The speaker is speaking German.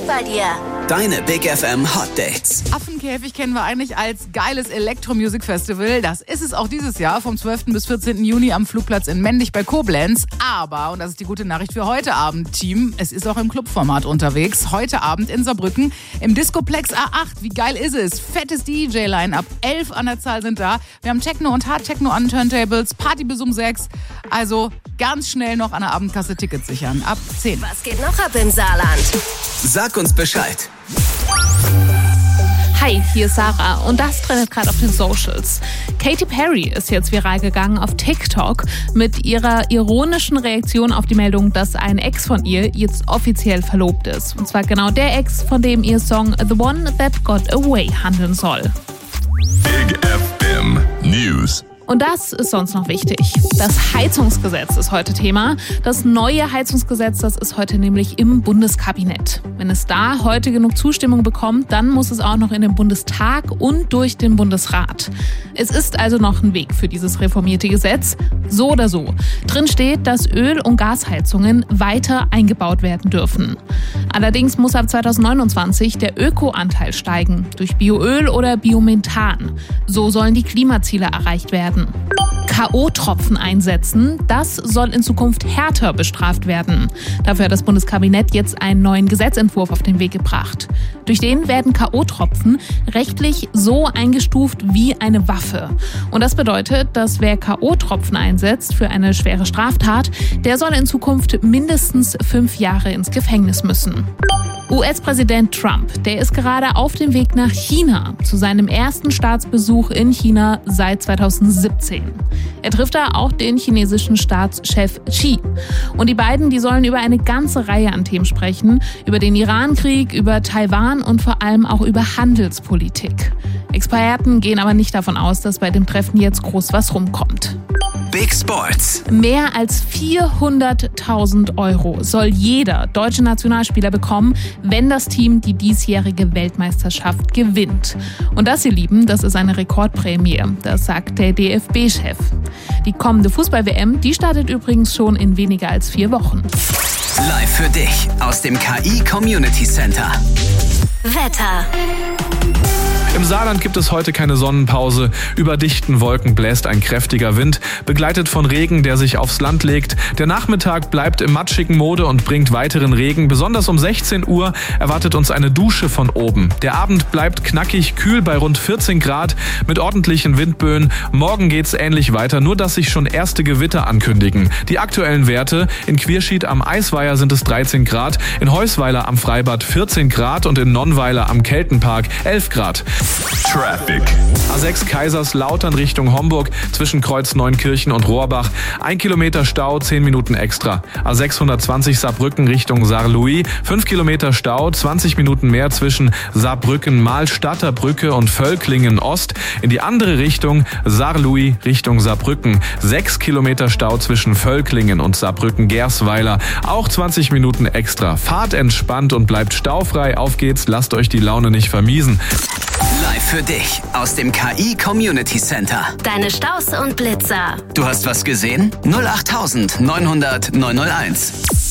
bei dir. Deine Big FM Hot Dates. Affenkäfig kennen wir eigentlich als geiles Elektro-Music-Festival. Das ist es auch dieses Jahr vom 12. bis 14. Juni am Flugplatz in Mendig bei Koblenz. Aber, und das ist die gute Nachricht für heute Abend, Team, es ist auch im Clubformat unterwegs. Heute Abend in Saarbrücken im Discoplex A8. Wie geil ist es? Fettes DJ-Line-Up. 11 an der Zahl sind da. Wir haben Techno und Hard-Techno an Turntables. Party bis um 6. Also ganz schnell noch an der Abendkasse Tickets sichern. Ab 10. Was geht noch ab im Saarland? Sag uns Bescheid. Hi, hier ist Sarah und das trendet gerade auf den Socials. Katy Perry ist jetzt viral gegangen auf TikTok mit ihrer ironischen Reaktion auf die Meldung, dass ein Ex von ihr jetzt offiziell verlobt ist. Und zwar genau der Ex, von dem ihr Song The One That Got Away handeln soll. Big FM News. Und das ist sonst noch wichtig. Das Heizungsgesetz ist heute Thema. Das neue Heizungsgesetz, das ist heute nämlich im Bundeskabinett. Wenn es da heute genug Zustimmung bekommt, dann muss es auch noch in den Bundestag und durch den Bundesrat. Es ist also noch ein Weg für dieses reformierte Gesetz. So oder so. Drin steht, dass Öl- und Gasheizungen weiter eingebaut werden dürfen. Allerdings muss ab 2029 der Ökoanteil steigen. Durch Bioöl oder Biomethan. So sollen die Klimaziele erreicht werden. K.O.-Tropfen einsetzen, das soll in Zukunft härter bestraft werden. Dafür hat das Bundeskabinett jetzt einen neuen Gesetzentwurf auf den Weg gebracht. Durch den werden K.O.-Tropfen rechtlich so eingestuft wie eine Waffe. Und das bedeutet, dass wer K.O.-Tropfen einsetzt für eine schwere Straftat, der soll in Zukunft mindestens 5 Jahre ins Gefängnis müssen. US-Präsident Trump, der ist gerade auf dem Weg nach China, zu seinem ersten Staatsbesuch in China seit 2017. Er trifft da auch den chinesischen Staatschef Xi. Und die beiden, die sollen über eine ganze Reihe an Themen sprechen, über den Irankrieg, über Taiwan und vor allem auch über Handelspolitik. Experten gehen aber nicht davon aus, dass bei dem Treffen jetzt groß was rumkommt. Big Sports. Mehr als 400.000 Euro soll jeder deutsche Nationalspieler bekommen, wenn das Team die diesjährige Weltmeisterschaft gewinnt. Und das, ihr Lieben, das ist eine Rekordprämie, das sagt der DFB-Chef. Die kommende Fußball-WM, die startet übrigens schon in weniger als 4 Wochen. Live für dich aus dem KI Community Center. Wetter. Im Saarland gibt es heute keine Sonnenpause. Über dichten Wolken bläst ein kräftiger Wind, begleitet von Regen, der sich aufs Land legt. Der Nachmittag bleibt im matschigen Mode und bringt weiteren Regen. Besonders um 16 Uhr erwartet uns eine Dusche von oben. Der Abend bleibt knackig kühl bei rund 14 Grad mit ordentlichen Windböen. Morgen geht's ähnlich weiter, nur dass sich schon erste Gewitter ankündigen. Die aktuellen Werte: in Quierschied am Eisweiher sind es 13 Grad, in Heusweiler am Freibad 14 Grad und in Nonnweiler am Keltenpark 11 Grad. Traffic. A6 Kaiserslautern Richtung Homburg zwischen Kreuz Neunkirchen und Rohrbach. 1 Kilometer Stau, 10 Minuten extra. A620 Saarbrücken Richtung Saarlouis. 5 Kilometer Stau, 20 Minuten mehr zwischen Saarbrücken-Malstatterbrücke und Völklingen Ost. In die andere Richtung Saarlouis Richtung Saarbrücken. 6 Kilometer Stau zwischen Völklingen und Saarbrücken-Gersweiler. Auch 20 Minuten extra. Fahrt entspannt und bleibt staufrei. Auf geht's, lasst euch die Laune nicht vermiesen. Live für dich aus dem KI Community Center. Deine Staus und Blitzer. Du hast was gesehen? 08900 901.